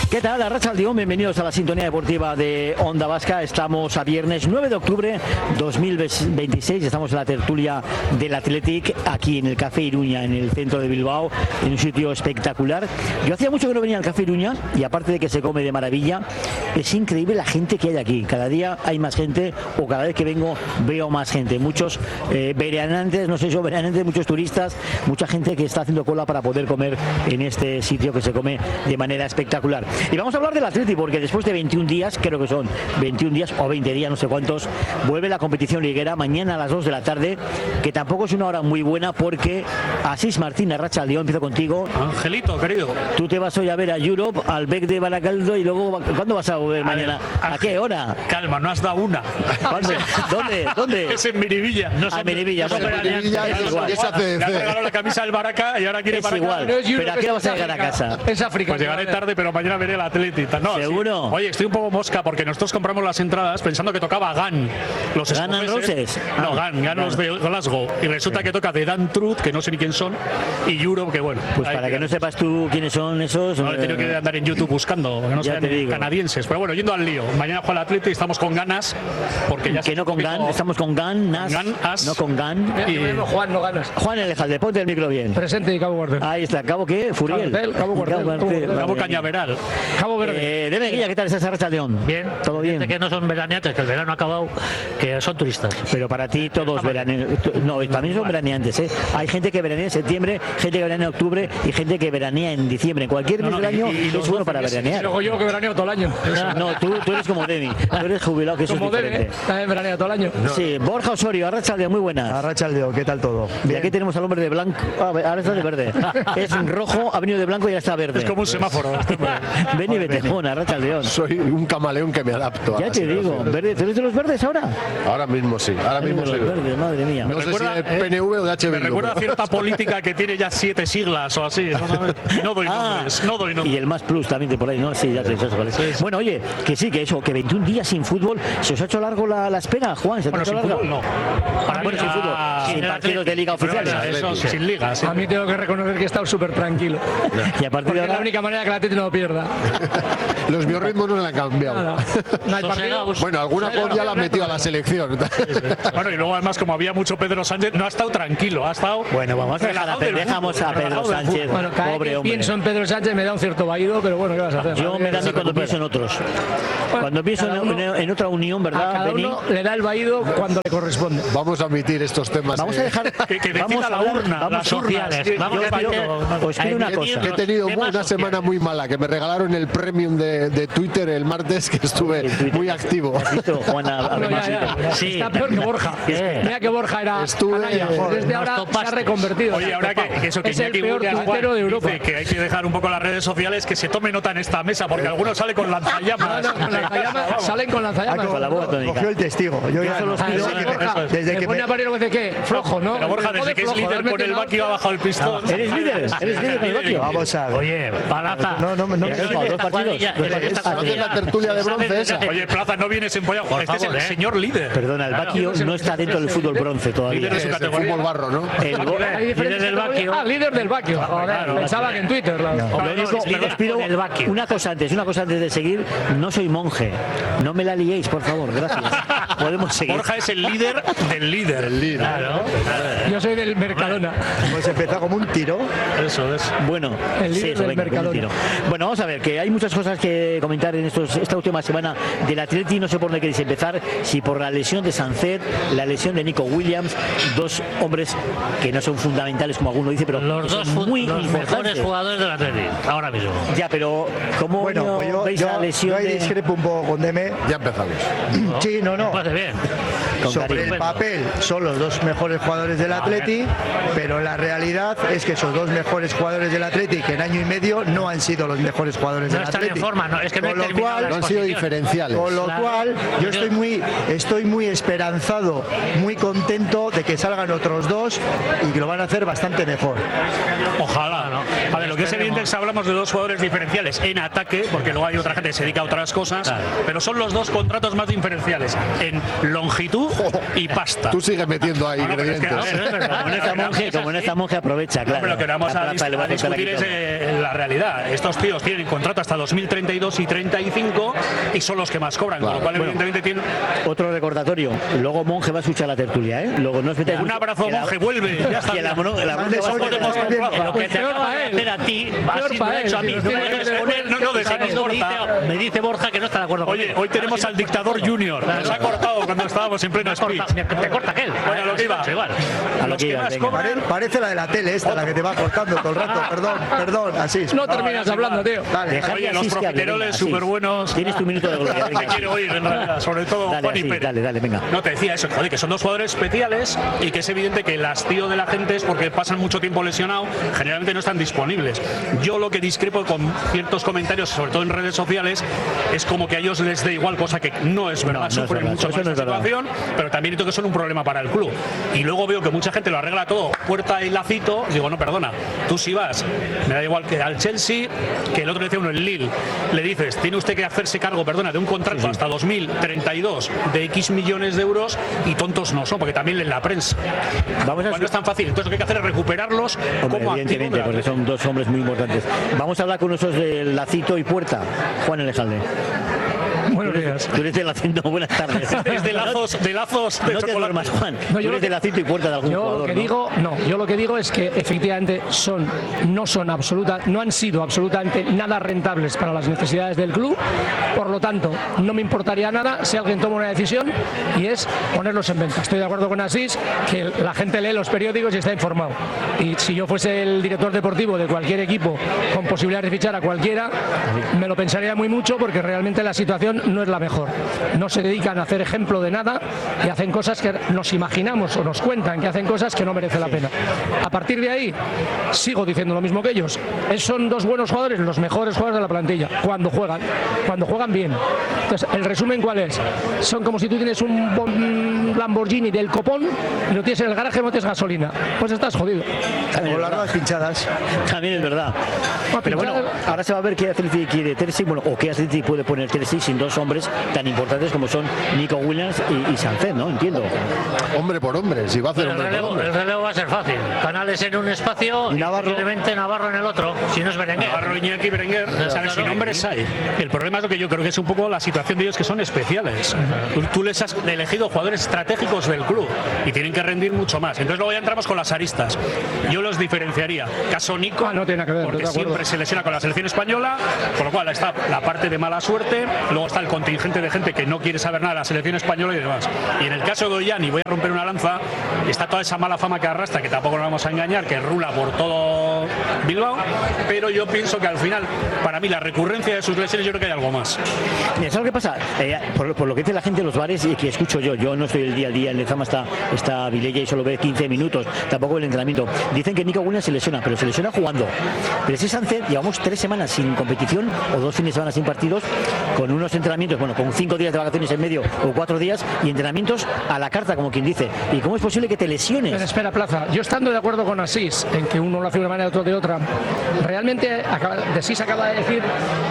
¿Qué tal? Arratsaldeón, bienvenidos a la sintonía deportiva de Onda Vasca. Estamos a viernes 9 de octubre 2026. Estamos en la tertulia del Athletic, aquí en el Café Iruña, en el centro de Bilbao, en un sitio espectacular. Yo hacía mucho que no venía al Café Iruña y aparte de que se come de maravilla, es increíble la gente que hay aquí. Cada día hay más gente, o cada vez que vengo veo más gente. Muchos veraneantes, no sé yo, veraneantes, muchos turistas, mucha gente que está haciendo cola para poder comer en este sitio que se come de manera espectacular. Y vamos a hablar del Athletic porque después de 21 días, creo que son 21 días o 20 días, no sé cuántos, vuelve la competición liguera mañana a las 2 de la tarde, que tampoco es una hora muy buena porque Asís Martín Arratsaldeón, empiezo contigo. Angelito, querido. Tú te vas hoy a ver a Europe, al Bec de Baracaldo y luego, ¿cuándo vas a volver mañana? ¿A qué hora? Calma, no has dado una. ¿Dónde? Es en Miribilla. No sé, Miribilla. No, Es igual. Le ha regalado la camisa del Baraca y ahora quiere Es Baraca. igual. Pero ¿a qué vas a llegar a casa? Es África. Pues llegaré tarde, pero mañana veré el Athletic. No, ¿seguro? Sí. Oye, estoy un poco mosca porque nosotros compramos las entradas pensando que tocaba GAN. Los ¿Guns N' Roses? No, GAN los de Glasgow. Y resulta que toca The Dan Truth, que no sé ni quién son, y Europe, que bueno. Pues para que no sepas tú quiénes son esos. No, he tenido que andar en YouTube buscando, que no sean canadienses. Pero bueno, yendo al lío. Mañana juega el Athletic y estamos con ganas. Porque ya que no con GAN, estamos con GAN, NAS, no con GAN. Y Juan, no ganas. Juan Elejalde, ponte el micro bien. Presente y Cabo Guardel. Ahí está, ¿Cabo qué? Furiel. Cabo Guardel. Cabo Cañaveral. Cabo Verde. Deme Guilla, ¿qué tal estás, Arratsaldeón? Bien. ¿Todo bien? Que no son veraneantes, que el verano ha acabado, que son turistas. Pero para ti todos veraneantes. No, también son veraneantes, ¿eh? Hay gente que veranea en septiembre, gente que veranea en octubre y gente que veranea en diciembre. Cualquier mes del año es bueno para veranear. Luego yo que veraneo todo el año. No, tú eres como Demi. Tú eres jubilado, que eso es diferente. También veraneo todo el año. Sí, Borja Osorio, Arratsaldeón, muy buenas. Arratsaldeón, ¿qué tal todo? Y aquí tenemos al hombre de blanco. Ahora está de verde. Es rojo, ha venido de blanco y ya está verde. Es como un semáforo. Ven y Betejón, Arratsaldeón. Soy un camaleón que me adapto. Ya te digo, verde. ¿Tú eres de los verdes ahora? Ahora mismo sí, ahora mismo de sí. los verdes, madre mía. No sé si de PNV o de HB. Me recuerda a cierta política que tiene ya 7 siglas o así. No doy nombres. No doy nombres. Y el Más Plus también de por ahí, ¿no? Sí, ya te eso, vale. Bueno, oye, que sí, que eso, que 21 días sin fútbol, ¿se os ha hecho largo la espera, Juan? ¿Se te ha hecho largo? No. Bueno, sin fútbol, sin partidos de liga oficiales. Eso, sin liga. A mí tengo que reconocer que he estado súper tranquilo. Y a partir Porque de es la ahora... única manera que el Athletic no lo pierda. Los biorritmos no le han cambiado. Nada. No hay partido. Bueno, alguna cosa ya la han metido a la selección. Bueno, y luego además, como había mucho Pedro Sánchez, no ha estado tranquilo, ha estado... Bueno, vamos a dejar dejamos a Pedro Sánchez, Bueno, cada pobre vez que hombre. pienso en Pedro Sánchez me da un cierto vaído, pero bueno, ¿qué vas a hacer? Yo me da a mí cuando pienso en otros. Cuando pienso en otra unión, A ¿verdad, cada Beni? uno le da el vaído cuando le corresponde. Vamos a omitir estos temas. Vamos a dejar... Que vamos decida la hablar- urna, vamos las urnas. Vamos a meter- Os pido una cosa. Que he tenido una semana muy mala, que me regalaron el premium de Twitter el martes, que estuve muy activo. ¿Has visto, Juan, Sí. Está peor que Borja. Mira que Borja era canalla. Desde ahora se ha reconvertido. Oye, ahora que eso que es el Iñaki peor Williams tuitero de Europa. dice que hay que dejar un poco las redes sociales, que se tome nota en esta mesa, porque algunos salen con lanzallamas. Con lanzallamas, salen con lanzallamas. con la boca tónica. Cogió el testigo. Yo ya solo os pido- desde que pone me... a parir de qué, flojo, ¿no? Pero Borja, desde que es Flojo, líder darme con el que no. Baki ha bajado el pistón. ¿Eres líder? ¿Eres líder con el Bakio? Vamos a ver. Oye, Palaza. No me dos partidos. Haces la tertulia de bronce esa. Oye, Plaza, no vienes empollado. Por Este es favor, el señor líder. Perdona, el Bakio no está dentro del fútbol bronce todavía. Líder de su Es el categoría. fútbol barro, ¿no? Hay diferentes Líder del categorías. Bakio. Líder del Bakio. Joder, pensaba que en Twitter. Lo único, os pido con el Bakio. una cosa antes de seguir. No soy monje. No me la liéis, por favor. Gracias. Podemos seguir. Borja es el líder del líder. Claro. Yo soy del Mercadona. Hemos empezado como un tiro. Eso es. Bueno, El líder del venga, Mercadona. un tiro. Bueno, vamos a ver, que hay muchas cosas que comentar en esta última semana del Atleti. No sé por dónde queréis empezar, si por la lesión de Sancet, la lesión de Nico Williams, dos hombres que no son fundamentales como alguno dice, pero Los que dos son muy los importantes. mejores jugadores del Atlético, ahora mismo. Ya, pero ¿cómo Bueno, pues veis la lesión ahí de... discrepo un poco con Deme. Ya empezamos. Sí, no. Me parece bien. Con Sobre cariño. el papel son los dos mejores jugadores del Atleti, pero la realidad es que esos dos mejores jugadores del Atleti, que en año y medio no han sido los mejores jugadores No del están Atleti. en forma, no, es que no he Con lo terminado cual, la no han sido exposición. diferenciales. Con lo Claro. cual, yo estoy muy esperanzado, muy contento de que salgan otros dos y que lo van a hacer bastante mejor. Ojalá, ¿no? A ver, lo que es evidente es que hablamos de dos jugadores diferenciales en ataque, porque luego hay otra gente que se dedica a otras cosas, pero son los dos contratos más diferenciales en longitud y pasta. Tú sigues metiendo ahí ingredientes. Como en esta monje aprovecha, claro. Pero lo que vamos a discutir es la realidad. Estos tíos tienen contrato hasta 2032 y 35 y son los que más cobran, con lo cual evidentemente tienen... Otro recordatorio, luego Monje va a escuchar la tertulia, ¿eh? Luego no un abrazo, Monje, vuelve. Ya está. La monje va a lo que te acaba de hacer a ti, así me lo ha hecho a mí. Me dice Borja que no está de acuerdo conmigo. Oye, hoy tenemos al dictador Junior. Nos ha cortado cuando estábamos en pleno speech. Te corta aquel. Bueno, a lo que iba. A lo que iba, parece la de la tele esta, la que te va cortando todo el rato. Perdón, así. No terminas hablando, tío. Oye, los profiteroles súper buenos. Tienes tu minuto de gloria. Te quiero oír, en realidad, sobre todo Juan y Pérez. Dale, venga. No, te decía eso, joder, que son dos jugadores especiales y que es evidente que el hastío de la gente es porque pasan mucho tiempo lesionado, generalmente no están disponibles. Yo lo que discrepo con ciertos comentarios, sobre todo en redes sociales, es como que a ellos les da igual, cosa que no es verdad, sufren mucho más esta situación, pero también creo que son un problema para el club. Y luego veo que mucha gente lo arregla todo, puerta y lacito, digo, no, perdona, tú si vas, me da igual que al Chelsea, que el otro decía uno, el Lille, le dices, tiene usted que hacerse cargo, perdona, de un contrato hasta 2032 de X millones de euros y tontos no son, porque también leen la prensa. No es tan fácil, entonces lo que hay que hacer es recuperarlos. Hombre, evidentemente, porque son dos hombres muy importantes. Vamos a hablar con nosotros de Lacito y Puerta. Juan Alejandre. Buenos días. Tú eres de Lacito, buenas tardes. Es de lazos de no te duermas, Juan. No, tú eres de Lacito y Puerta de algún jugador. Yo lo que digo es que efectivamente no han sido absolutamente nada rentables para las necesidades del club. Por lo tanto, no me importaría nada si alguien toma una decisión y es ponerlos en venta. Estoy de acuerdo con Asís, que la gente lee los periódicos y está informado. Y si yo fuese el director deportivo de cualquier equipo con posibilidad de fichar a cualquiera, me lo pensaría muy mucho, porque realmente la situación no es la mejor. No se dedican a hacer ejemplo de nada y hacen cosas que nos imaginamos o nos cuentan que hacen cosas que no merece la pena. A partir de ahí, sigo diciendo lo mismo que ellos. Son dos buenos jugadores, los mejores jugadores de la plantilla, cuando juegan bien. Entonces, el resumen, ¿cuál es? Son como si tú tienes un Lamborghini del copón y lo tienes en el garaje y no tienes gasolina. Pues estás jodido. O las ruedas pinchadas. También es verdad. Pero bueno, ahora se va a ver qué Atleti quiere Terzi, o qué Atleti puede poner Terzi sin dos hombres tan importantes como son Nico Williams y Sánchez, ¿no? Entiendo. Hombre por hombre, si va a hacer el relevo va a ser fácil. Canales en un espacio y posiblemente Navarro en el otro, si no es Berenguer. Navarro, Iñaki, Berenguer, sin nombres hay. El problema es lo que yo creo que es un poco la situación de ellos, que son especiales. Tú les has elegido jugadores estratégicos del club y tienen que rendir mucho más. Entonces luego ya entramos con las aristas. Yo los diferenciaría. Caso Nico, no tiene que ver, porque siempre se lesiona con la selección española, con lo cual está la parte de mala suerte, luego está el contingente de gente que no quiere saber nada de la selección española y demás. Y en el caso de Ollani, voy a romper una lanza, está toda esa mala fama que arrastra, que tampoco nos vamos a engañar, que rula por todo Bilbao, pero yo pienso que al final, para mí, la recurrencia de sus lesiones, yo creo que hay algo más. Mira, ¿sabes lo que pasa? Por lo que dice la gente en los bares y que escucho yo no estoy el día a día, en Lezama está Vilella y solo ve 15 minutos, tampoco el entrenamiento. Dicen que Nico Williams se lesiona, pero se lesiona jugando. Pero ese Sánchez, llevamos 3 semanas sin competición o 2 fines de semana sin partidos, con unos entrenamientos, con 5 días de vacaciones en medio o 4 días y entrenamientos a la carta, como quien dice. ¿Y cómo es posible que te lesiones? Pero espera, Plaza, yo estando de acuerdo con Asís en que uno lo hace de una manera, otro de otra, realmente Asís acaba de decir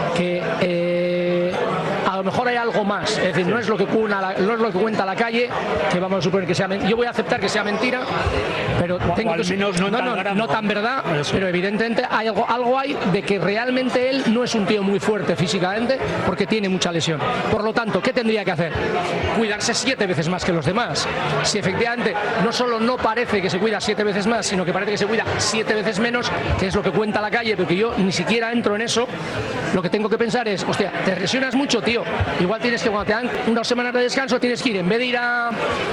que a lo mejor hay algo más, es decir, no es lo que cuenta la calle, que vamos a suponer que sea mentira. Yo voy a aceptar que sea mentira, pero tengo que no tan verdad, pero evidentemente hay algo hay de que realmente él no es un tío muy fuerte físicamente, porque tiene mucha lesión. Por lo tanto, ¿qué tendría que hacer? Cuidarse 7 veces más que los demás. Si efectivamente no solo no parece que se cuida 7 veces más, sino que parece que se cuida 7 veces menos, que es lo que cuenta la calle, porque yo ni siquiera entro en eso, lo que tengo que pensar es, hostia, te lesionas mucho, tío. Igual tienes que, cuando te dan unas semanas de descanso, tienes que ir, en vez de ir a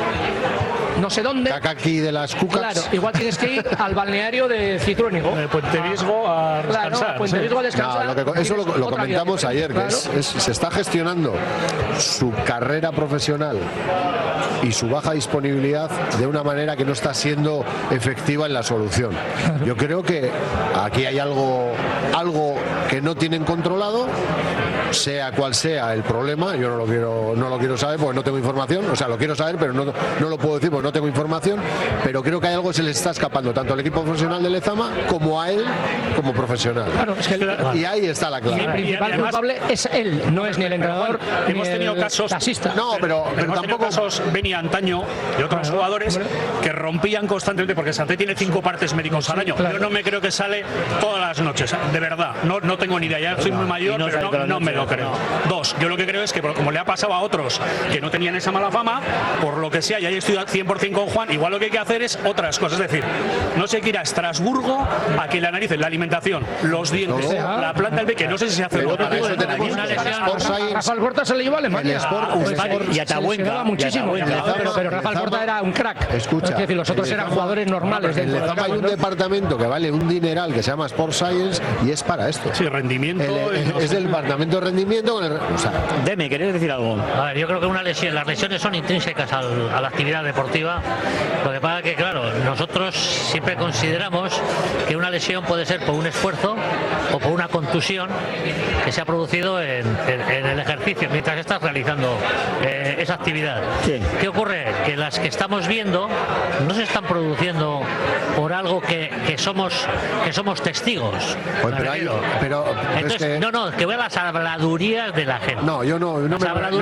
no sé dónde, aquí de las Cucas, claro, igual tienes que ir al balneario de Citruénigo, Puente Visgo a descansar. Claro, Puente Visgo a descansar. Eso lo comentamos ayer, que se está gestionando su carrera profesional y su baja disponibilidad de una manera que no está siendo efectiva en la solución. Yo creo que aquí hay algo que no tienen controlado sea cual sea el problema, yo no lo quiero saber porque no tengo información, o sea, lo quiero saber, pero no lo puedo decir porque no tengo información, pero creo que hay algo que se le está escapando tanto al equipo profesional de Lezama como a él como profesional. Claro, es que y ahí está la clave. El principal culpable es él, no es ni el entrenador. Hemos tenido casos taxista. No, pero tampoco casos venía antaño de otros jugadores que rompían constantemente, porque Santé tiene 5 partes médicos al año. Yo no me creo que sale todas las noches, de verdad. No tengo ni idea, ya soy muy mayor, pero no me lo creo. 2, yo lo que creo es que como le ha pasado a otros que no tenían esa mala fama, por lo que sea, y ahí estoy al 100% con Juan, igual lo que hay que hacer es otras cosas. Es decir, no sé que ir a Estrasburgo a que le analicen la alimentación, los dientes, la planta del pie, que no sé si se hace para eso tenemos Rafael Porta se le llevó a Alemania. Y Atabuenca muchísimo. Pero Rafael Porta era un crack. Escucha, es decir, los otros eran jugadores normales. En Lezama hay un departamento que vale un dineral que se llama Sport Science y es para esto. Sí, rendimiento. Es del departamento de rendimiento. O sea, Deme, ¿querés decir algo? A ver, yo creo que las lesiones son intrínsecas a la actividad deportiva. Lo que pasa es que, claro, nosotros siempre consideramos que una lesión puede ser por un esfuerzo o por una contusión que se ha producido en el ejercicio mientras estás realizando esa actividad. Sí. ¿Qué ocurre? Que las que estamos viendo no se están produciendo por algo que somos testigos. Pues pero entonces, es que... que vea las habladurías de la gente. No, yo no me voy a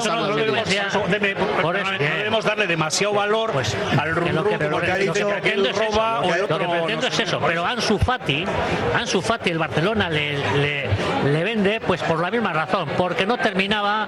no debemos darle demasiado valor al lo que pretendo es eso, pero Ansu Fati el Barcelona le vende pues por la misma razón, porque no terminaba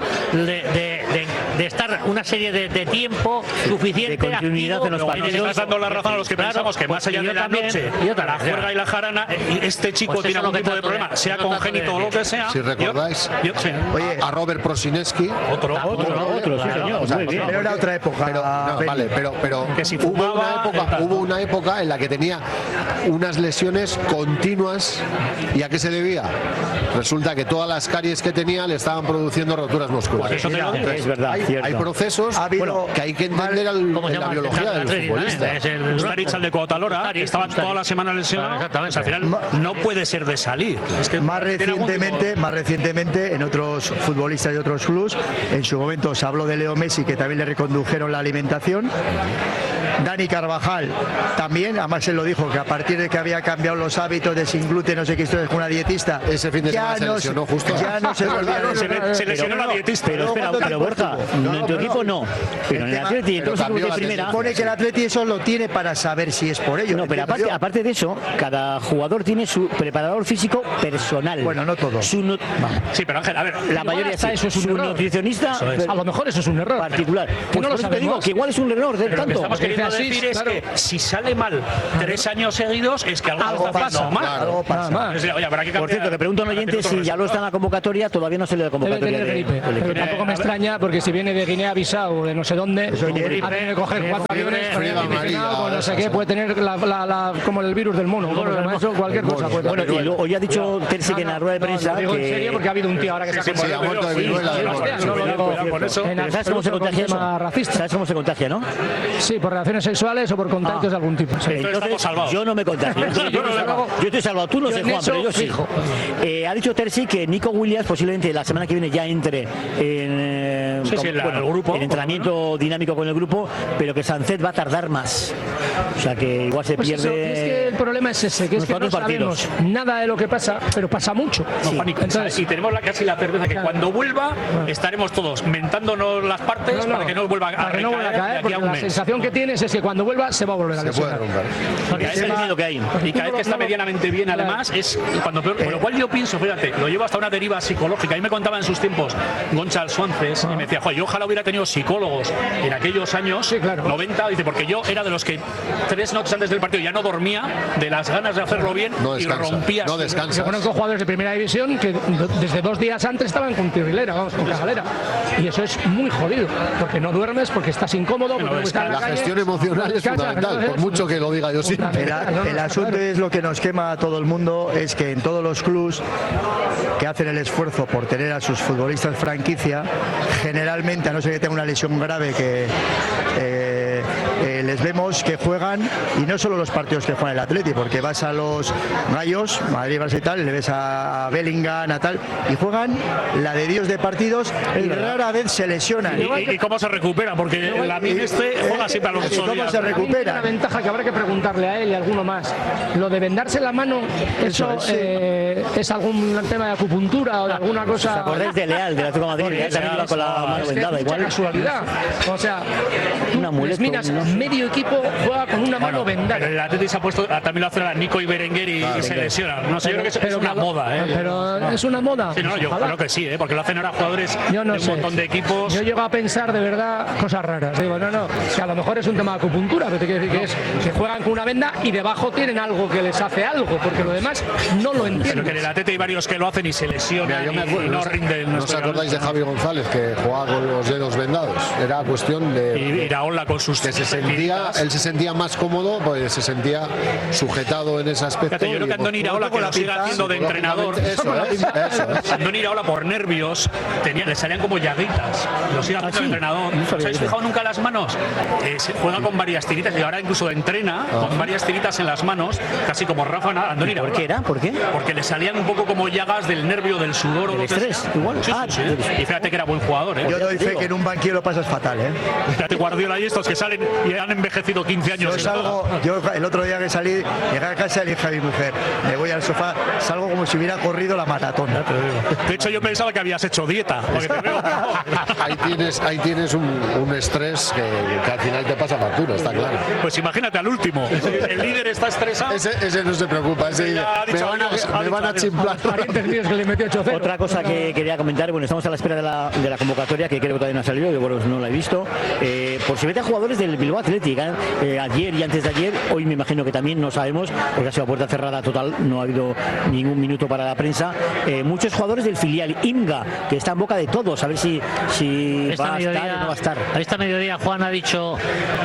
de estar una serie de tiempo suficiente de continuidad en los partidos. Estás dando la razón a los que pensamos que más allá de la noche, la juerga y la jarana, este chico tiene algún tipo de problema, sea congénito o lo que sea. Si recordáis, Oye, a Robert Prosineski, Otro, sí, señor. o sea, pero era otra época. Pero que si hubo una época en la que tenía unas lesiones continuas. ¿Y a qué se debía? Resulta que todas las caries que tenía le estaban produciendo roturas musculares. Es verdad, hay procesos que hay que entender en la biología del futbolista. Ustaric de Cotalora, que estaba toda la semana lesionado. Exactamente. Al final no puede ser de salir. Es que más recientemente en otros futbolistas y otros clubes, en su momento se habló de Leo Messi, que también le recondujeron la alimentación. Dani Carvajal también, además él lo dijo, que a partir de que había cambiado los hábitos de sin gluten, no sé qué historia, con una dietista, ese fin de semana se lesionó justo. Ya no se se lesionó la dietista. Pero Borja, en tu equipo no. Pero en el Atleti, entonces de primera. Se supone que el Atleti eso lo tiene para saber si es por ello. No, pero aparte de eso, cada jugador tiene su preparador físico personal. Bueno, no todo. Sí, pero Ángel, a ver, la mayoría está eso, es un nutricionista. A lo mejor eso es un error particular. Pues no lo sabemos. Digo que igual es un error de tanto. Estamos queriendo decir es que si sale mal 3 años seguidos es que algo está pasando mal. Algo pasa. Por cierto, le pregunto a un oyente si ya lo está en la convocatoria, todavía no se le da convocatoria. Pero tampoco me extraña, porque si viene de Guinea-Bissau o de no sé dónde, ha tenido que coger 4 aviones, con no sé qué, puede tener como el virus del mono, cualquier cosa. Bueno, y hoy ha dicho Terzi que en la rueda de prensa que... en serio, porque ha habido un tío ahora que se ha muerto de viruela. ¿Sabes cómo se contagia eso? ¿Sabes cómo se contagia, no? Sí, por relaciones sexuales o por contactos de algún tipo. Entonces, yo no me contagio. Yo estoy salvado. Tú no sé, Juan, pero yo sí. Ha dicho Terzi que Nico Williams posiblemente la semana que viene ya entre en el grupo, en entrenamiento dinámico con el grupo, pero que Sancet va a tardar más. O sea que igual se pierde. Es que el problema es ese, que es que no sabemos nada de lo que pasa, pero pasa mucho. Entonces, y tenemos casi la certeza que cuando vuelva estaremos todos mentándonos las partes para que no vuelva a caer, porque la sensación que tienes es que cuando vuelva se va a volver a lesionar. Y cada vez que está medianamente bien, además, es cuando peor. Con lo cual yo pienso, fíjate, lo llevo hasta una deriva psicológica. A mí me contaba en sus tiempos Gonçal Suárez y me decía, yo ojalá hubiera tenido psicólogos en aquellos años 90, dice, porque yo era de los que 3 noches antes del partido ya no dormía de las ganas de hacerlo bien y rompía. No descansa. Yo conozco jugadores de primera división que desde 2 días antes estaban con tirrilera, con cagalera. Y eso es muy jodido, porque no duermes, porque estás incómodo. La gestión emocional es fundamental, por mucho que lo diga yo sí. El asunto es lo que nos quema a todo el mundo, es que en todos los clubs que hacen el esfuerzo por tener a sus futbolistas franquicia, generalmente, a no ser que tenga una lesión grave que les vemos que juegan, y no solo los partidos que juega el Atleti, porque vas a los Gallos, Madrid, Barça y tal, le ves a Bellingham, a tal, y juegan la de Dios de partidos y rara vez se lesionan. ¿Y cómo se recupera? Porque Lamine juega siempre a los 8 días. ¿Cómo se recupera? Una ventaja que habrá que preguntarle a él y a alguno más. Lo de vendarse la mano, ¿eso es algún tema de acupuntura o de alguna cosa? ¿Os acordáis de Leal, de la Atlético de Madrid? Leal también iba con la mano vendada, igual. Casualidad. O sea, un amuleto, miras, medio equipo juega con una mano vendada. Pero el Atleti se ha puesto, también lo hacen a Nico y Berenguer y se lesiona. No sé, yo creo que es una moda. Pero es una moda. Sí, no, yo creo que sí, porque lo hacen ahora jugadores de un montón de equipos. Yo llego a pensar de verdad cosas raras. Digo, no, que a lo mejor es un tema de acupuntura, pero te quiero decir que juegan con una venda y debajo tienen algo que les hace algo, porque lo demás no lo entiendo. Pero que en el Atleti hay varios que lo hacen y se lesionan. Yo me acuerdo, y no rinden. ¿No os acordáis de Javi González, que jugaba con los dedos vendados? Era cuestión de... Y Iraola con sus... Que él se sentía más cómodo, pues se sentía sujetado en ese aspecto. Fíjate, yo creo que Andoni Iraola, que lo sigue haciendo de entrenador, Andoni Iraola por nervios le salían como llaguitas. Lo sigue haciendo de entrenador. ¿Os habéis fijado nunca las manos? Se juega con varias tiritas y ahora incluso entrena con varias tiritas en las manos, casi como Rafa Andoni Iraola. ¿Por qué era? ¿Por qué? Porque le salían un poco como llagas del nervio, del sudor o del estrés. Igual. Sí. Y fíjate que era buen jugador. Yo doy fe que en un banquillo lo pasas fatal. Fíjate, Guardiola y estos que salen y han envejecido 15 años. Yo el otro día que salí, llegué a casa y le dije a mi mujer, me voy al sofá, salgo como si hubiera corrido la maratón. De hecho, yo pensaba que habías hecho dieta. Porque te veo. Ahí tienes un estrés que al final te pasa factura, está claro. Pues imagínate al último. El líder está estresado. Ese no se preocupa. Me van a chimplar. Otra cosa que quería comentar, bueno, estamos a la espera de la convocatoria, que creo que todavía no ha salido, yo bueno, no la he visto. Por si vete a jugadores del Bilbao Athletic, ayer y antes de ayer, hoy me imagino que también no sabemos, porque ha sido a puerta cerrada total, no ha habido ningún minuto para la prensa. Muchos jugadores del filial IMGA, que está en boca de todos, a ver si va a estar o no va a estar. A esta mediodía Juan ha dicho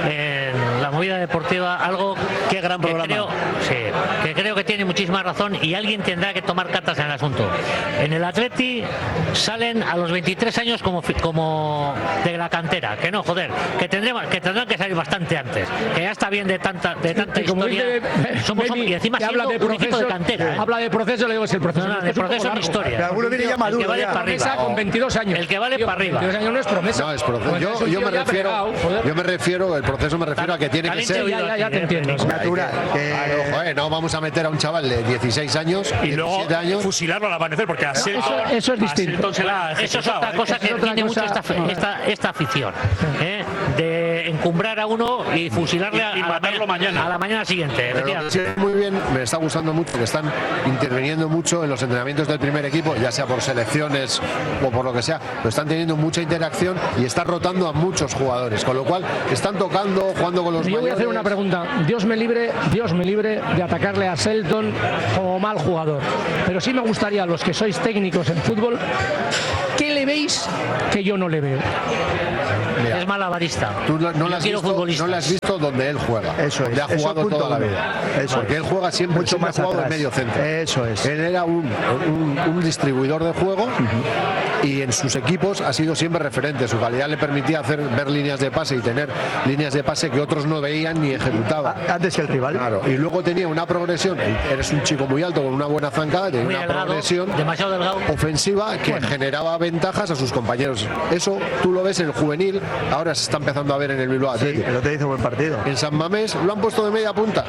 en la movida deportiva algo. Qué gran programa. Que creo que tiene muchísima razón y alguien tendrá que tomar cartas en el asunto. En el Atleti salen a los 23 años como de la cantera, que no, joder, que tendrán que salir bastante antes, que ya está bien de tanta historia. Y encima habla de un equipo de cantera. Habla de proceso, le digo, es el proceso. No, de proceso en historia. Pero alguno viene ya maduro, vale para arriba. Con 22 años. El que vale para arriba. 22 años no es promesa. No, es proceso. Yo me refiero, el proceso me refiero a que tiene que ser... Ya te entiendo. Natural. No vamos a meter a un chaval de 16 años y luego fusilarlo al amanecer, porque eso es distinto. Eso es otra cosa que tiene mucho esta afición, de encumbrar a uno y fusilarle y matarlo mañana. A la mañana siguiente. Muy bien, me está gustando mucho que están interviniendo mucho en los entrenamientos del primer equipo, ya sea por selecciones o por lo que sea, pero están teniendo mucha interacción y están rotando a muchos jugadores, con lo cual están jugando con los mayores. Yo voy a hacer una pregunta. Dios me libre de atacarle a Selton como mal jugador, pero sí me gustaría, a los que sois técnicos en fútbol, ¿qué le veis que yo no le veo? Mira, es malabarista. Tú no lo has visto donde él juega. Eso donde es. ha jugado toda la vida. Porque él juega siempre más ha jugado atrás. En medio centro. Eso es. Él era un distribuidor de juego y en sus equipos ha sido siempre referente. Su calidad le permitía ver líneas de pase y tener líneas de pase que otros no veían ni ejecutaban. Antes que el rival. Claro. Y luego tenía una progresión. Eres un chico muy alto con una buena zancada, tenía una progresión demasiado delgado, ofensiva que generaba ventajas a sus compañeros. Eso tú lo ves en el juvenil. Ahora se está empezando a ver en el Bilbao Athletic. El otro hizo buen partido. En San Mamés lo han puesto de media punta.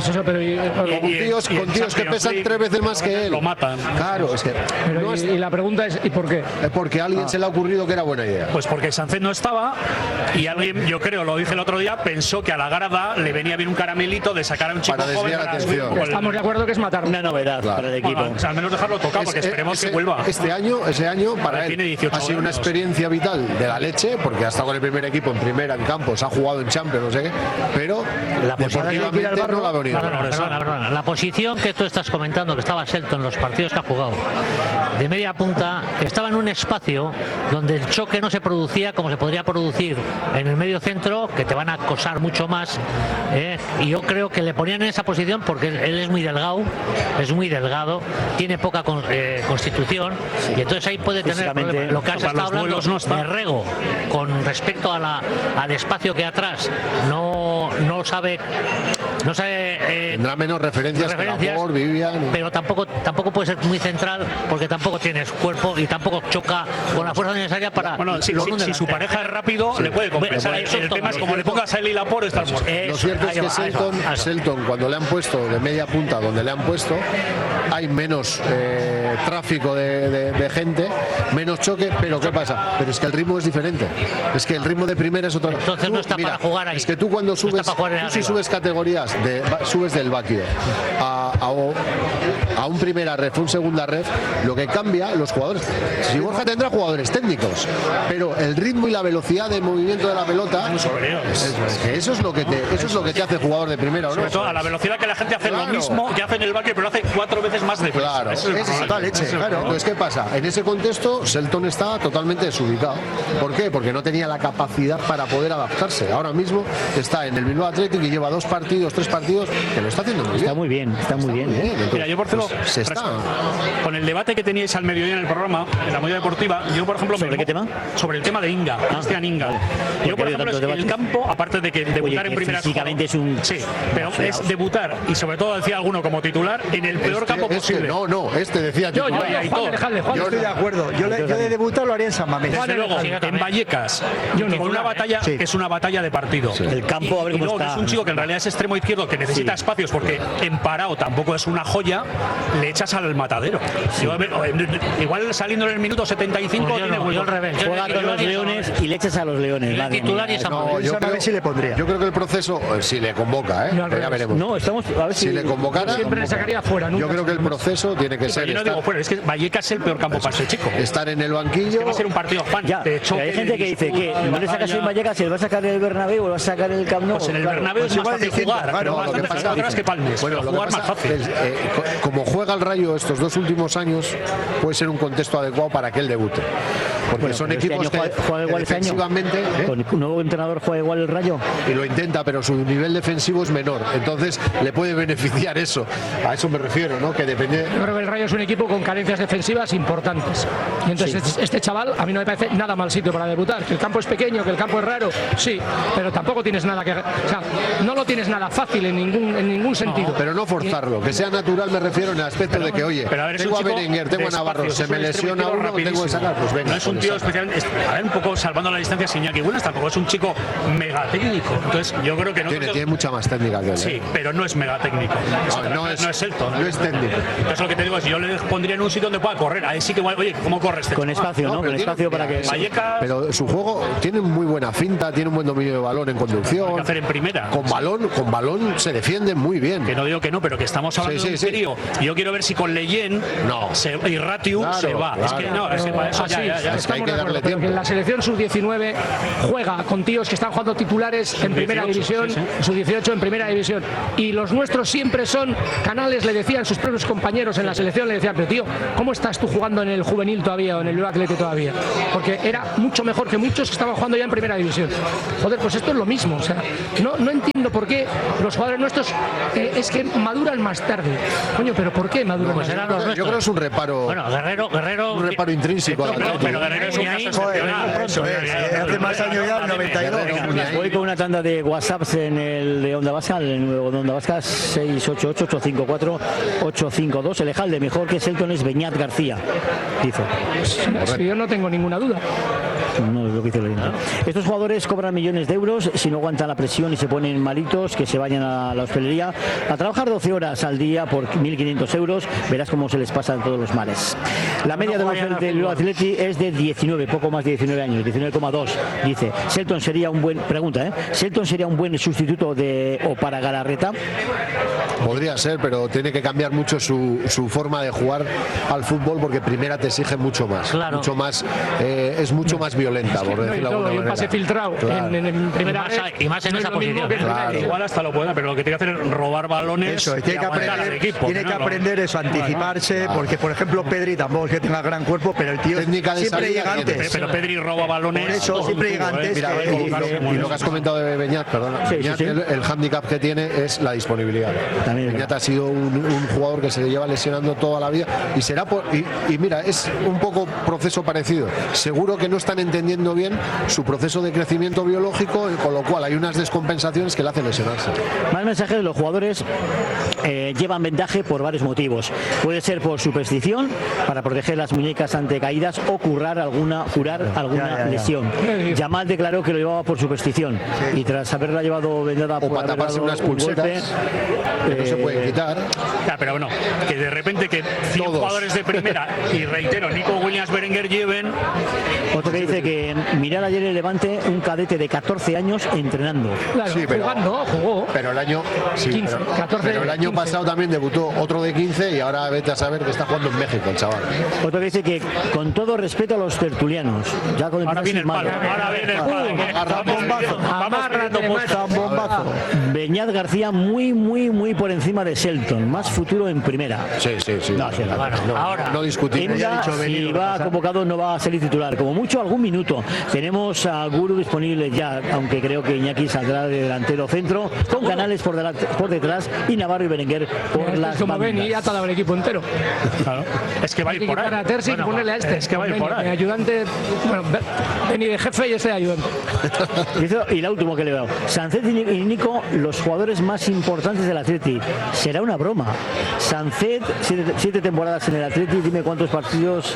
Con tíos que pesan 3 veces más que él. Lo matan. Claro, es que. Y la pregunta es, ¿y por qué? Es porque a alguien se le ha ocurrido que era buena idea. Pues porque Sánchez no estaba y alguien, yo creo, lo dije el otro día, pensó que a la grada le venía bien un caramelito de sacar a un chico para desviar la atención. Estamos de acuerdo que es matar. Una novedad para el equipo. Bueno, al menos dejarlo tocado, porque esperemos que vuelva. Ese año para él ha sido una experiencia vital de la leche, porque ha estado con el primer equipo en primera, en campos, ha jugado en Champions, no sé qué, pero la deportivamente no la ha venido. Perdona. La posición que tú estás comentando, que estaba Selton en los partidos que ha jugado, de media punta, estaba en un espacio donde el choque no se producía como se podría producir en el medio centro, que te van a acosar mucho más, y yo creo que le ponían en esa posición porque él es muy delgado, tiene poca constitución, y entonces ahí puede tener problemas. Lo que has estado hablando de Rego con respecto al espacio que atrás no sabe tendrá menos referencias por Vivian, pero tampoco puede ser muy central porque tampoco tienes cuerpo y tampoco choca con la fuerza necesaria para. Bueno, si su pareja es rápido, le puede compensar. El tema es como le pongas a él y Laporte, está muerto. Lo cierto es que Selton, cuando le han puesto de media punta donde le han puesto, hay menos tráfico de gente, menos choque, pero ¿qué pasa? Pero es que el ritmo es diferente. Es que el ritmo de primera es otra cosa. Entonces no está para jugar ahí. Es que tú cuando subes, si subes categorías, subes del Baquio a un primera ref, un segunda ref, lo que cambia los jugadores. Si Borja tendrá jugadores técnicos, pero el ritmo y la velocidad de movimiento de la pelota, eso es lo que te hace jugador de primera, ¿o no? Sobre todo a la velocidad que la gente hace lo mismo que hace en el Baquio, pero hace 4 veces más de prisa. Claro, es total leche. Claro. Entonces, ¿qué pasa? En ese contexto, Selton está totalmente desubicado. ¿Por qué? Porque no tenía la capacidad para poder adaptarse. Ahora mismo está en el Bilbao Athletic y lleva 3 partidos que lo está haciendo muy bien. Está muy bien. Entonces, mira, yo por ejemplo, pues, con el debate que teníais al mediodía en el programa, en la Movida Deportiva, yo por ejemplo... ¿Sobre qué tema? Sobre el tema de Inga, Cristian Inga. Yo por ejemplo, el campo, aparte de que debutar en primera... Físicamente es un... Sí, pero es debutar, y sobre todo decía alguno como titular, en el peor campo posible. Decía titular. Yo estoy de acuerdo. Yo de debutar lo haría en San Mamés. Desde luego, en Vallecas, con una batalla que es una batalla de partido. El campo, a ver cómo está. Es un chico que en realidad es extremo izquierdo, que necesita espacios porque en parado tampoco es una joya, le echas al matadero. Igual saliendo en el minuto 75 juega con los Leones y le echas a los Leones. El titular y yo creo si le pondría. Yo creo que el proceso, si le convoca, ya veremos. No, estamos a ver si le convocara. Siempre le sacaría fuera. Yo creo que el proceso tiene que ser. Yo no digo fuera, es que Vallecas es el peor campo para este chico. Estar en el banquillo. Va a ser un partido fan. De hecho, hay gente que dice que no le sacas el Vallecas, se le va a sacar el Bernabéu o le va a sacar el Camp Nou. Pues en el Bernabéu es más fácil jugar. Bastante que Palmes. Bueno, jugar más fácil. Como juega el Rayo estos 2 últimos años, puede ser un contexto adecuado para que él debute. Porque son equipos que defensivamente... Con un nuevo entrenador juega igual el Rayo. Y lo intenta, pero su nivel defensivo es menor. Entonces le puede beneficiar eso. A eso me refiero, ¿no? Que depende... Yo creo que el Rayo es un equipo con carencias defensivas importantes. Y entonces este chaval a mí no me parece nada mal sitio para debutar. Que el campo es pequeño, que el campo es raro, sí, pero tampoco tienes nada que... O sea, no lo tienes nada fácil en ningún sentido. No, pero no forzarlo, que sea natural, me refiero en el aspecto de que, oye, tengo a Berenguer, tengo a Navarro, se me lesiona uno, tengo que sacar, pues venga. No es un tío especialmente, a ver, un poco salvando la distancia, Iñaki Buenas tampoco es un chico mega técnico. Entonces yo creo que no... Tiene mucha más técnica que él. Sí, pero no es mega técnico. No es Selton. No es técnico. Entonces lo que te digo es, yo le pondría en un sitio donde pueda correr. Ahí sí que, oye, ¿cómo corres? Con espacio, ¿no? Con espacio para que... Vallecas... Pero su juego tiene muy buena finta, tiene un buen dominio de balón en conducción. Hay que hacer en primera. Con balón se defiende muy bien. Que no digo que no, pero que estamos hablando de un serio. Y yo quiero ver si con Leyen y Ratiu se va. Es que no, es que para eso ya. Es que hay que darle tiempo. Que en la selección sub-19 juega con tíos que están jugando titulares en primera división, sub-18 en primera división. Y los nuestros siempre son Canales, le decían sus propios compañeros en la selección, le decían, pero tío, ¿cómo estás tú jugando en el juvenil todavía o en el Bilbao Athletic todavía? Porque era mucho mejor que muchos que estaban jugando ya en primera división. Joder, pues esto es lo mismo. O sea, no entiendo por qué los jugadores nuestros es que maduran más tarde. Coño, pero ¿por qué maduran más tarde? Yo creo que es un reparo. Bueno, Guerrero. Un reparo intrínseco. Pero Guerrero es un caso excepcional. Hace más años ya, el 92. Voy con una tanda de WhatsApps en el de Onda Vasca, el nuevo de Onda Vasca, 688-854-852. El Ejalde, mejor que Selton es Beñat García, dice. Es que yo no tengo ninguna duda. No es lo que dice Leyenda. Estos jugadores cobran millones de euros, si no aguantan la presión y se ponen malitos, que se vayan a la hostelería a trabajar 12 horas al día por 1.500 euros, verás cómo se les pasan todos los males. La media de los del Bilbao Athletic es de 19, poco más de 19 años, 19,2. Dice, Shelton sería un buen, pregunta, ¿Shelton sería un buen sustituto o para Galarreta? Podría ser, pero tiene que cambiar mucho su forma de jugar al fútbol, porque primera te exige mucho más. Claro. Mucho más, es mucho más violenta, por decirlo de alguna manera. Un pase filtrado en primera vez. Y más en esa posición. Claro. Igual hasta lo puede, pero lo que tiene que hacer es robar balones. Eso, tiene que aprender eso, anticiparse, porque por ejemplo Pedri tampoco es que tenga gran cuerpo, pero el tío técnica de siempre salida llega antes. Pero Pedri roba balones. Por eso siempre llega antes. Mira, y lo que has comentado de Beñat, perdona, Beñat, el hándicap que tiene es la disponibilidad. Beñat ha sido un jugador que se lleva lesionando toda la vida y será y mira, es un poco proceso parecido. Seguro que no están entendiendo bien su proceso de crecimiento biológico, con lo cual hay unas descompensaciones que le hacen lesionarse. Más mensajes de los jugadores. Llevan vendaje por varios motivos. Puede ser por superstición, para proteger las muñecas ante caídas o curar alguna lesión. Yamal declaró que lo llevaba por superstición y tras haberla llevado vendada o para taparse unas pulseras que no se pueden quitar. Ya, pero bueno, que de repente que 100 jugadores de primera y reitero, Nico Williams, Berenguer lleven. Otro que dice que mirar ayer el Levante un cadete de 14 años entrenando. Claro, sí, pero, jugó. Pero el año 15, 14, pero el año 15. pasado también debutó otro de 15 y ahora vete a saber que está jugando en México el chaval. Otro que dice que con todo respeto a los tertulianos, ya con el ahora viene el palo, ahora viene el bombazo. Beñat García muy por encima de Shelton, más futuro en primera. Sí. No discutimos. Si va convocado no va a ser titular, como mucho algún minuto. Tenemos a Guru disponible ya, aunque creo que Iñaki saldrá de delantero centro, con Canales por detrás y Navarro y Berenguer por las como bandas. ven y ya está el equipo entero. Claro. Es que va a ir por ahí. A Terzi y ponerle a este. Es que va a ir por ahí. Ayudante, bueno, Beni de jefe y este de ayudante. Y la última que le he dado. Sancet y Nico, los jugadores más importantes del Atleti. Será una broma. Sancet, 7 temporadas en el Atleti, dime cuántos partidos.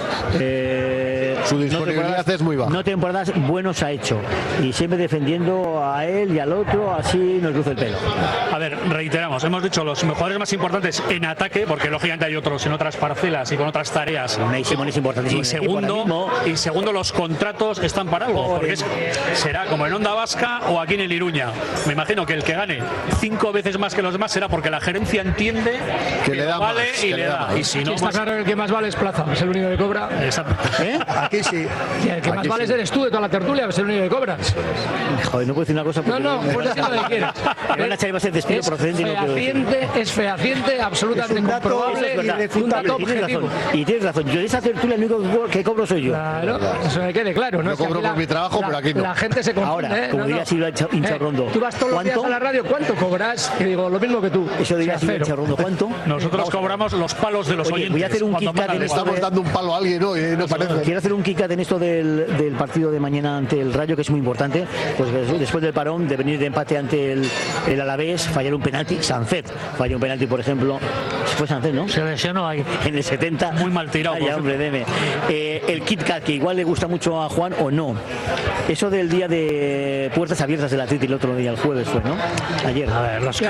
Su disponibilidad es muy baja. No temporadas buenos ha hecho. Y siempre defendiendo a él y al otro, así nos luce el pelo. A ver, reiteramos, hemos dicho los jugadores más importantes en ataque, porque lógicamente hay otros en otras parcelas y con otras tareas. Simón es importantísimo. Y segundo, los contratos están para algo, porque será como en Onda Vasca o aquí en el Iruña. Me imagino que el que gane 5 veces más que los demás será porque la gerencia entiende que le da vale más, y le da. Y si no, está claro que el que más vale es Plaza, es el único que cobra. Exacto. Aquí sí. Y el que más vale eres tú de toda la tertulia, es el único que cobras. Joder, no puedo decir una cosa. No, pues decir lo que quieras. Me van a echar el despido procedente y no puedo decir. Es fehaciente, absolutamente comprobable, un dato objetivo. Y tienes razón, yo de esa tertulia el único que cobro soy yo. Claro, eso me quede claro. Yo cobro por mi trabajo, pero aquí no. La gente se confunde. Ahora, como diría Silva Hincharrondo. Tú vas todos los días a la radio, ¿cuánto cobras? Y digo, lo mismo que tú. Eso diría Silva Hincharrondo, ¿cuánto? Nosotros cobramos los palos de los oyentes. Voy a hacer un kick-out en esto. Estamos dando un palo a alguien hoy, no parece. Quiero hacer un kick-out en esto del partido de mañana ante el Rayo, que es muy importante. Pues después del parón, de venir de empate ante el Alavés, fallar un penalti. Sancet falló un penalti, por ejemplo. Fue Sancet, ¿no? Se lesionó ahí. En el 70. Muy mal tirado. Ya, hombre, deme. El KitKat, que igual le gusta mucho a Juan o no. Eso del día de puertas abiertas del Atleti el otro día, el jueves fue, ¿no? Ayer. A ver, los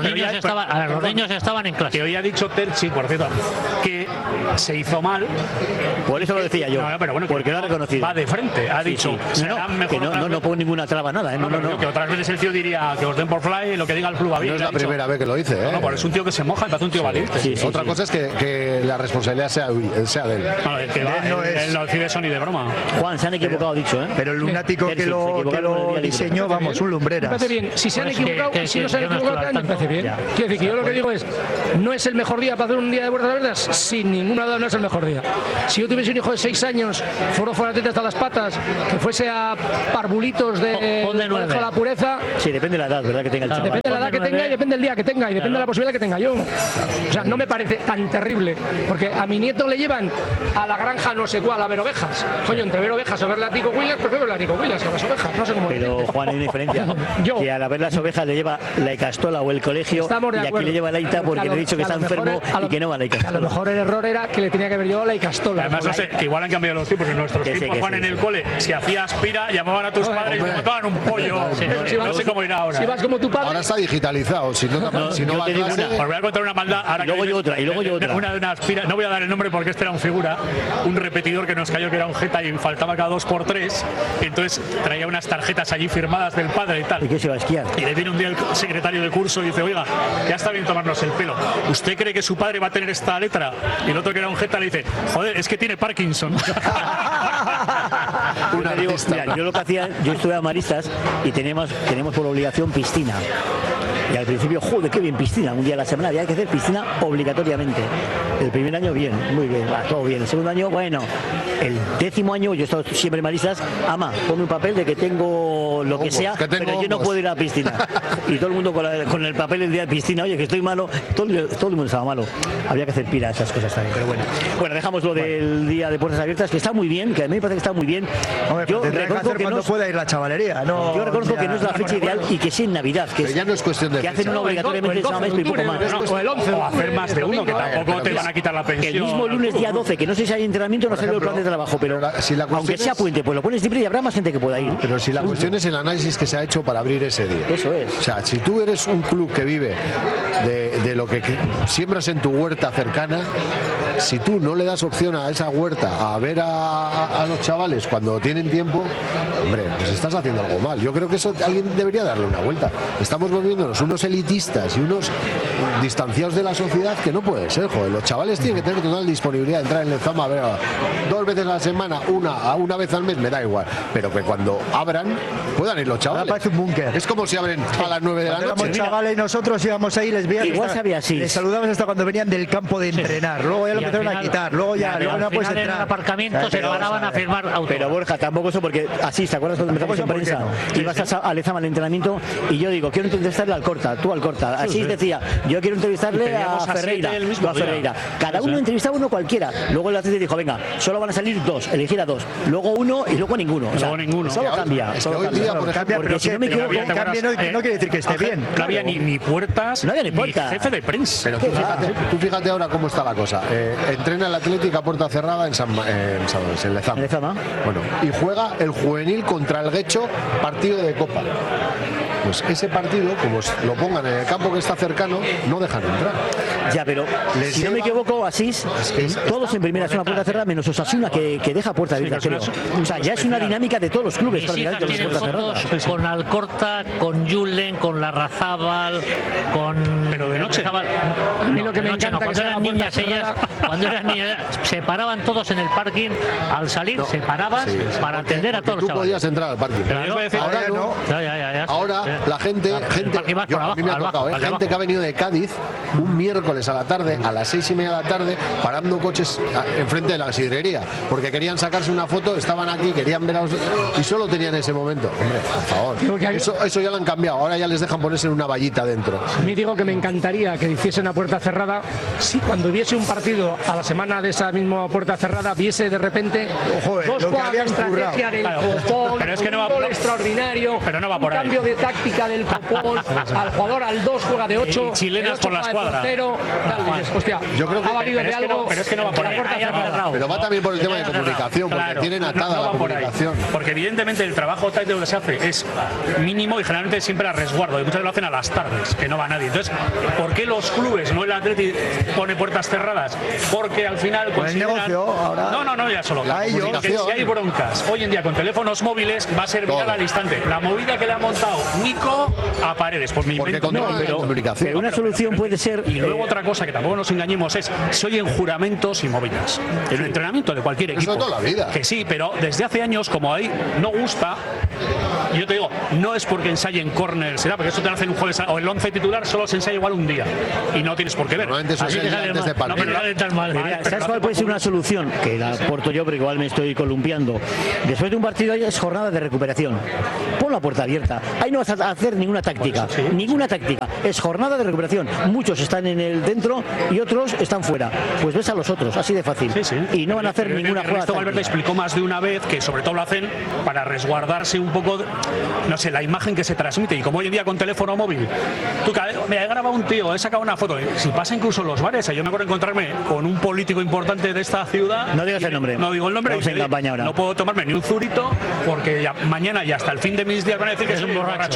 niños estaban en clase. Que hoy ha dicho Terzi, por cierto, que se hizo mal. Por eso lo decía yo. No, pero bueno, porque lo ha reconocido. Va de frente, ha dicho. No pongo ninguna traba, nada. Que otras veces el tío diría que os den por fly lo que diga el club. No es la primera vez que lo dice, ¿eh? No, es un tío que se moja, parece un tío valiente. Otra cosa es que la responsabilidad sea de él. Él no decide eso ni de broma. Juan, se han equivocado, dicho, ¿eh? Pero el lunático que lo diseñó, vamos, un lumbreras. Me parece bien. Si se han equivocado, si no se han equivocado, me parece bien. Quiero decir que yo lo que digo es, no es el mejor día para hacer un día de puertas abiertas, sin ninguna duda no es el mejor día. Si yo tuviese un hijo de 6 años, fuera hasta las patas, que fuese a parvulitos de la pureza. Sí, depende de la edad, ¿verdad? Que tenga el chaval. Depende de la edad que tenga y depende del día que tenga y depende de la posibilidad que tenga yo. O sea, no me parece tan terrible, porque a mi nieto le llevan a la granja no sé cuál a ver ovejas. Coño, entre ver ovejas o ver a Nico Williams, prefiero ver a Nico Williams que a las ovejas. No sé cómo. Pero Juan, hay una diferencia. Que al ver las ovejas le lleva la Icastola o el colegio y aquí le lleva la Ita porque le he dicho que está enfermo y que no va a la Icastola. A lo mejor el error era que le tenía que haber llevado la Icastola. Además, no sé, que igual han cambiado los tiempos. En nuestros tiempos, Juan, en el cole, si hacías aspira, llamaban a tus padres y te montaban un pollo. No sé cómo irá ahora. Si vas como tu padre. Ahora está digitalizado. Si no va a os voy a contar una maldad. Ahora otra. Y luego yo otra, y luego yo otra. Una de unas no voy a dar el nombre porque este era un figura, un repetidor que nos cayó que era un jeta y faltaba cada 2x3. Entonces traía unas tarjetas allí firmadas del padre y tal. ¿Y qué se va a esquiar? Y le viene un día el secretario de curso y dice, oiga, ya está bien tomarnos el pelo. ¿Usted cree que su padre va a tener esta letra? Y el otro que era un jeta le dice, joder, es que tiene Parkinson. Mira, yo lo que hacía, yo estuve a Maristas y teníamos por obligación piscina. Y al principio, joder, qué bien, piscina. Un día a la semana había que hacer piscina obligatoriamente. El primer año, bien, muy bien, va, todo bien. El segundo año, bueno. El 10º año, yo he estado siempre en Maristas, ama, ponme un papel de que tengo lo que sea, pero yo no puedo ir a la piscina. Y todo el mundo con el papel el día de piscina, oye, que estoy malo, todo el mundo estaba malo. Había que hacer pira esas cosas también, pero bueno. Bueno, dejamos lo del día de puertas abiertas, que está muy bien, que a mí me parece que está muy bien. Hombre, yo reconozco que no pueda ir la chavalería, ¿no? Yo reconozco que no es la fecha ideal y que sí en Navidad, que ya no es cuestión de que hacen una obligatoriamente ese mes y poco más. O el 11. O hacer más de uno, que tampoco te van a quitar la pensión. El mismo lunes día 12, que no sé si hay entrenamiento, no sé el plan de trabajo, pero aunque sea puente, pues lo pones libre y habrá más gente que pueda ir. Pero si la cuestión es el análisis que se ha hecho para abrir ese día. Eso es. O sea, si tú eres un club que vive de lo que siembras en tu huerta cercana, si tú no le das opción a esa huerta a ver a los chavales cuando tienen tiempo, hombre, pues estás haciendo algo mal. Yo creo que eso alguien debería darle una vuelta. Estamos volviéndonos unos elitistas y unos distanciados de la sociedad que no puede ser, joder. Los chavales tienen que tener total disponibilidad de entrar en Lezama a ver 2 veces a la semana, una vez al mes, me da igual, pero que cuando abran puedan ir los chavales. Parece un búnker. Es como si abren a las 9 de la noche. Éramos chavales y nosotros íbamos ahí, les veíamos. Igual sabía así. Les saludamos hasta cuando venían del campo de entrenar. Luego ya lo empezaron a quitar. Luego no puedes en el entrar. aparcamiento se paraban a firmar autógrafos. Pero Borja, tampoco eso porque así, ¿te acuerdas cuando empezamos en prensa? Ibas a Lezama al entrenamiento y yo digo, quiero entrevistarle al Corta, tú al Corta. Así decía, yo quiero entrevistarle a Ferreira. Cada uno entrevistaba uno cualquiera. Luego el atleta dijo, venga, solo van a salir 2, elegir a 2. Luego 1 y luego ninguno. O sea, luego ninguno. Solo cambia. Porque si no me equivoco, no quiere decir que esté bien. No había ni puertas, no había ni puertas. Jefe de prensa. Pero tú fíjate ahora cómo está la cosa. Entrena el Atlético a puerta cerrada en Lezama. Bueno, y juega el juvenil contra el Guecho, partido de Copa. Pues ese partido, como lo pongan en el campo que está cercano, no dejan entrar. Ya, pero si no me equivoco, Asís, todos en primera es una puerta cerrada, menos Osasuna que deja puerta abierta, creo. O sea, ya es una dinámica de todos los clubes. Mis hijas tienen fotos con Alcorta, con Julen, con Larrazábal, con... Pero de noche. A mí lo que me encanta cuando eran niñas ellas, se paraban todos en el parking, al salir se paraban para atender a todos los chavales. Tú podías entrar al parking. Ahora no. Ahora la gente a mí me ha tocado, gente que ha venido de Cádiz un miércoles a la tarde, a las 6:30 de la tarde, parando coches enfrente de la sidrería, porque querían sacarse una foto, estaban aquí, querían ver a los... y solo tenían ese momento. Hombre, por favor. Eso ya lo han cambiado, ahora ya les dejan ponerse en una vallita dentro. A mí digo que me encantaría que hiciesen a puerta cerrada, si cuando hubiese un partido a la semana de esa misma puerta cerrada, viese de repente dos jugadas de estrategia del copón, pero es que no va, un gol extraordinario, pero no va por un cambio de táctica del copón, al jugador al 2 juega de 8, y chilenas por la escuadra. Hostia, yo creo que ha valido de algo. Pero es que no va por ahí. Pero va también por el tema de comunicación, porque tienen atada la comunicación. Porque evidentemente el trabajo táctico que se hace es mínimo y generalmente siempre a resguardo. Y muchas veces lo hacen a las tardes, que no va nadie. Entonces, ¿por qué los clubes, no el Atleti, pone puertas cerradas? Porque al final consideran... el negocio ahora... No, ya solo. Porque si hay broncas, hoy en día con teléfonos móviles va a ser viral al instante. La movida que le ha montado Nico a Paredes. Pues me invento. Pero una solución puede ser... Y luego otra cosa que tampoco nos engañemos es, se oyen juramentos y movidas. El entrenamiento de cualquier equipo. Eso toda la vida. Que sí, pero desde hace años, como ahí no gusta, yo te digo, no es porque ensayen corners, ¿será? Porque eso te lo hacen un jueves, o el 11 titular solo se ensaya igual un día. Y no tienes por qué ver. Normalmente eso es antes de partido. ¿Sabes cuál puede ser una solución? Que la aporto yo, pero igual me estoy columpiando. Después de un partido es jornada de recuperación. Pon la puerta abierta. Ahí no vas a hacer ninguna táctica. Ninguna táctica. Es jornada de recuperación. Muchos están en el dentro y otros están fuera. Pues ves a los otros, así de fácil. Y no van a hacer ninguna jugada. Ernesto Valverde explicó más de una vez que sobre todo lo hacen para resguardarse un poco, no sé, la imagen que se transmite. Y como hoy en día con teléfono móvil, tú me ha grabado un tío, he sacado una foto. Si pasa incluso en los bares, yo me acuerdo encontrarme con un político importante de esta ciudad. No digas el nombre. No digo el nombre. En campaña ahora. No puedo tomarme ni un zurito porque mañana y hasta el fin de mis días van a decir que es un borracho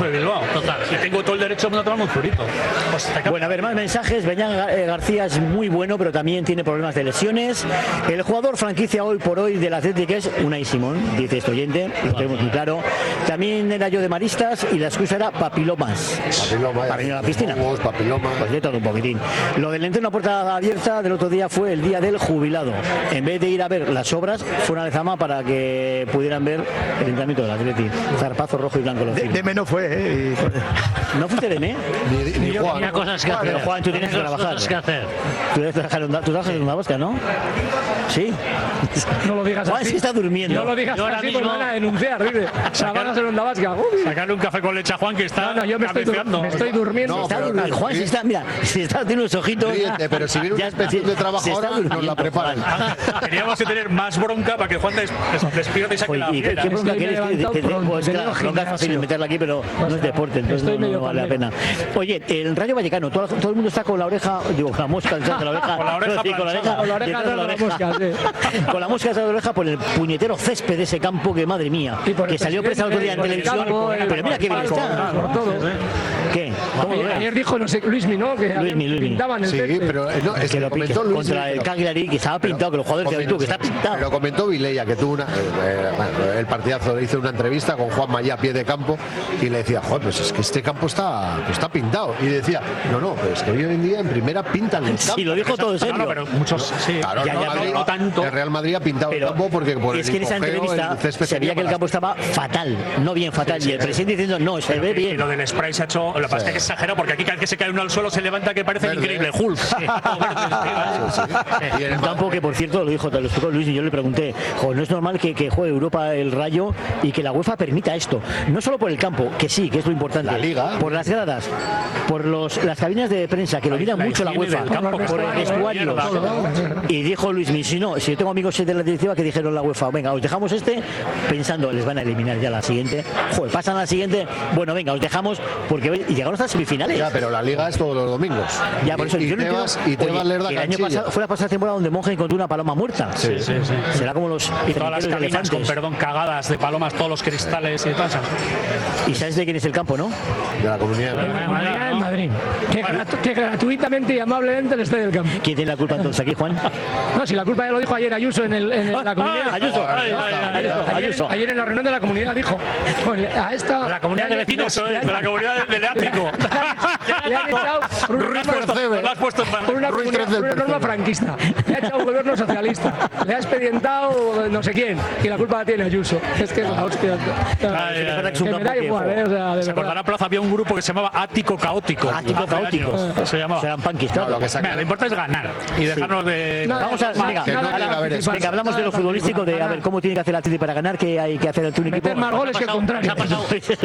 de Bilbao. Total. Y tengo todo el derecho de tomarme un zurito. Pues Bueno, a ver, más mensajes. Beñán García es muy bueno, pero también tiene problemas de lesiones. El jugador franquicia hoy por hoy del Athletic es Unai Simón, dice este oyente, lo tenemos muy claro. También era yo de maristas y la excusa era papilomas. Para ir a la piscina. Papilomas. Pues de todo un poquitín. Lo del entreno a puerta abierta del otro día fue el día del jubilado. En vez de ir a ver las obras, fueron a Lezama para que pudieran ver el entrenamiento del Athletic. Zarpazo rojo y blanco. Deme no fue, ¿No fuiste de Ni Juan. Tenía cosas que hacer. Pero Juan, tú tienes que trabajar. Cosas que hacer. Tú trabajas en una bosca, ¿no? Sí. No lo digas Juan así. se está durmiendo. No lo digas Yo ahora así, mismo- pues van a denunciar, dice. Trabajas en Onda Vasca. sacarle un café con leche a Juan que está No, yo me estoy durmiendo. No, Está pero durmiendo. Juan se está, mira, se está tiene los ojitos. Ríete, pero si viene una inspección de trabajo se está ahora, nos la durmiendo, preparan. Juan. Teníamos que tener más bronca para que Juan despierte y saque Oye, la ¿y qué fiera. bronca Estoy quieres? levantado pronto, Pues tengo claro, bronca es fácil gimnasio. meterla aquí, pero no es deporte, entonces Estoy no medio vale la pandero. pena. Oye, el Rayo Vallecano, todo el mundo está con la oreja, digo, con la mosca detrás de la oreja. Con la oreja sí, con la planchada. Con la oreja detrás de la atrás de la oreja. mosca, sí. Con la mosca detrás de la oreja por el puñetero césped de ese campo que, madre mía, Y por el que salió presa el otro día en presidente, por el televisión. campo, Pero mira qué bien está. por todo. ¿Qué? ¿Cómo lo ves? Ayer dijo, no sé, Luismi, ¿no? Que Luismi. pintaban el Sí, césped. pero no, es Que que lo lo pique comentó Luis. contra el Cagliari, que estaba pintado, que los jugadores decían tú, que está pintado. Lo comentó Vilella, que tuvo el partidazo, hizo una entrevista con Juan Mayá a pie de campo y le decía, joder, pues es que este campo está pintado. Y decía, no, pero es que hoy en día en primera pintan el campo. Sí, lo dijo todo en serio. Claro, pero muchos sí. Claro, Ya, no, ya, Madrid- no tanto. El Real Madrid ha pintado el Pero campo porque por es el que en esa hipogeo, entrevista el césped se veía que el tenía campo estaba fatal, no bien fatal, y el presidente diciendo, no, se ve Y bien. lo del spray se ha hecho. Lo que pasa es que es exagerado porque aquí cada vez que se cae uno al suelo se levanta que parece Verde. increíble Hulk. Y en Un el campo que, por cierto, lo explicó Luis y yo le pregunté, "Jo, no es normal que juegue Europa el Rayo y que la UEFA permita esto, no solo por el campo, que sí, que es lo importante, La Liga. por las gradas, por las cabinas de prensa, que lo miran la mucho la higiene UEFA, del campo, por el vestuario. Y dijo Luis, si yo tengo amigos de la directiva que dijeron la UEFA, venga, os dejamos pensando, les van a eliminar ya la siguiente, joder, pasan a la siguiente, bueno, venga, os dejamos, porque y llegaron hasta semifinales. Ya, pero la Liga es todos los domingos. Ya, por eso y yo no entiendo. Tebas Oye, les da el año canchilla. pasado fue la pasada temporada donde Monge encontró una paloma muerta. Sí. Será como los Todas las cementerios de cabinas con elefantes. perdón cagadas de palomas, todos los cristales y todas esas. Y sabes de quién es el campo, ¿no? De la comunidad. En Madrid. Que gratuitamente y amablemente le esté del campo. ¿Quién tiene la culpa entonces aquí, Juan? No, si la culpa ya lo dijo ayer Ayuso en la comunidad. Ayuso. Ayuso. Ayer en la reunión de la comunidad dijo, bueno, a esta... La comunidad de vecinos. Eso es, de la comunidad del ático. Le han echado por una Lo has puesto en por una, Ruiz comunidad- Tercel, por una norma tercero. franquista. Le ha echado un gobierno socialista. Le ha expedientado no sé quién. Y la culpa la tiene Ayuso. Es que es la hostia. Es verdad que es un Que me campo da que, igual, jo, o sea, de Se verdad. acordará Plaza, había un grupo que se llamaba Ático Caótico. Ático Hace Caótico. años Se llamaba. Serán punkis, No, claro. lo que saca- Venga, lo importante es ganar y dejarnos de. Nada, Vamos a, venga, que no nada, llega a ver eso. venga, hablamos de lo futbolístico, de a ver cómo tiene que hacer el Atleti para ganar, qué hay que hacer ante un equipo. Meter más goles que el contrario. Ha pasado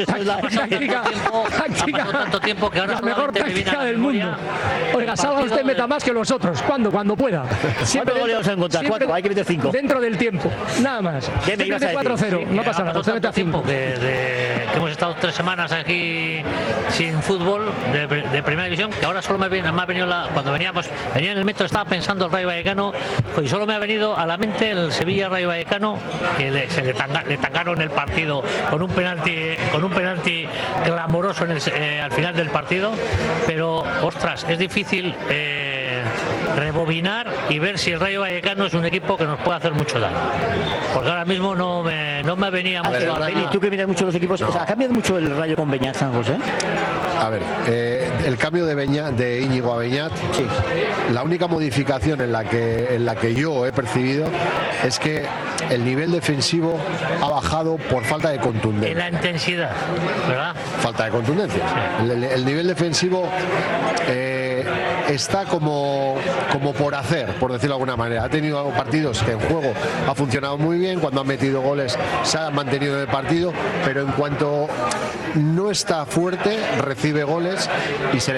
tanto tiempo que ahora la mejor solamente me viene a táctica la del memoria mundo. Oiga, el salga partido usted, meta de- más que los otros. Cuando pueda. ¿Cuántos goles vamos a encontrar? siempre 4, hay que meter 5. Dentro del tiempo, nada más. ¿Qué me Usted ibas a mete decir? 4-0, no pasa nada. Usted mete a 5. que hemos estado 3 semanas aquí sin fútbol de primera división, que ahora solo me ha venido cuando venía en el metro, estaba pensando el Rayo Vallecano, y solo me ha venido a la mente el Sevilla Rayo Vallecano, que le tangaron el partido con un penalti clamoroso al final del partido, pero ostras, es difícil rebobinar y ver si el Rayo Vallecano es un equipo que nos puede hacer mucho daño, porque ahora mismo no me venía mucho ver, a la Y tú que miras mucho los equipos, o sea, ¿ha cambiado mucho el Rayo con Beñat San José? A ver, el cambio de Íñigo a Beñat, la única modificación en la que yo he percibido es que el nivel defensivo ha bajado por falta de en contundencia. la intensidad, ¿verdad? Falta de contundencia. El nivel defensivo está como por hacer, por decirlo de alguna manera. Ha tenido partidos que en juego ha funcionado muy bien, cuando ha metido goles se ha mantenido en el partido, pero en cuanto no está fuerte, recibe goles y se